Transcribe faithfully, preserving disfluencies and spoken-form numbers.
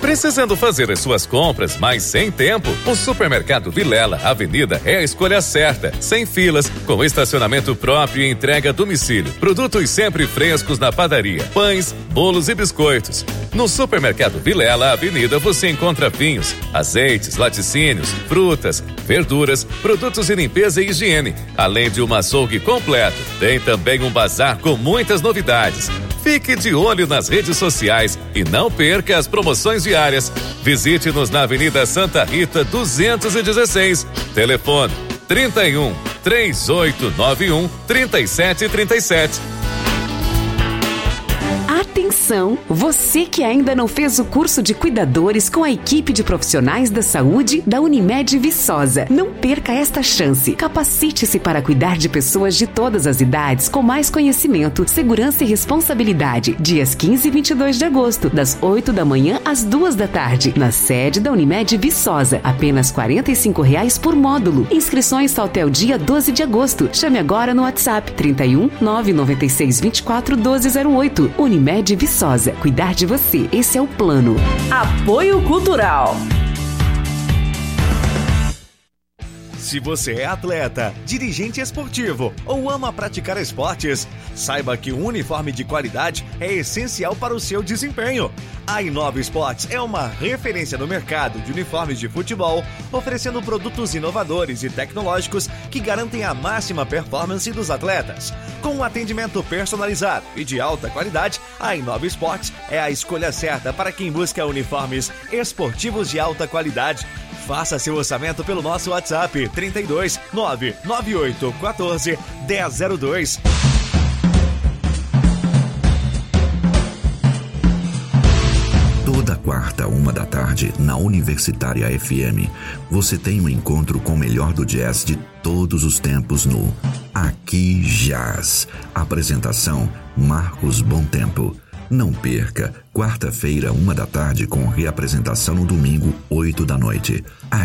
Precisando fazer as suas compras, mas sem tempo? O Supermercado Vilela Avenida é a escolha certa. Sem filas, com estacionamento próprio e entrega a domicílio. Produtos sempre frescos na padaria, pães, bolos e biscoitos. No Supermercado Vilela Avenida você encontra vinhos, azeites, laticínios, frutas, verduras, produtos de limpeza e higiene, além de um açougue completo. Tem também um bazar com muitas novidades. Fique de olho nas redes sociais e não perca as promoções diárias. Visite-nos na Avenida Santa Rita duzentos e dezesseis. Telefone trinta e um, três oito nove um, trinta e sete trinta e sete. Atenção, você que ainda não fez o curso de cuidadores com a equipe de profissionais da saúde da Unimed Viçosa. Não perca esta chance. Capacite-se para cuidar de pessoas de todas as idades com mais conhecimento, segurança e responsabilidade. Dias quinze e vinte e dois de agosto, das oito da manhã às duas da tarde, na sede da Unimed Viçosa. Apenas quarenta e cinco reais por módulo. Inscrições só até o dia doze de agosto. Chame agora no WhatsApp trinta e um, nove nove seis, vinte e quatro, doze zero oito. Unimed Viçosa. Cuidar de você. Esse é o plano. Apoio Cultural. Se você é atleta, dirigente esportivo ou ama praticar esportes, saiba que um uniforme de qualidade é essencial para o seu desempenho. A Inova Esportes é uma referência no mercado de uniformes de futebol, oferecendo produtos inovadores e tecnológicos que garantem a máxima performance dos atletas. Com um atendimento personalizado e de alta qualidade, a Inova Esportes é a escolha certa para quem busca uniformes esportivos de alta qualidade. Faça seu orçamento pelo nosso WhatsApp trinta e dois, nove nove oito um quatro, um zero zero dois. Toda quarta, uma da tarde, na Universitária F M, você tem um encontro com o melhor do jazz de todos os tempos no Aqui Jazz. Apresentação Marcos Bom Tempo. Não perca, quarta-feira, uma da tarde, com reapresentação no domingo, oito da noite.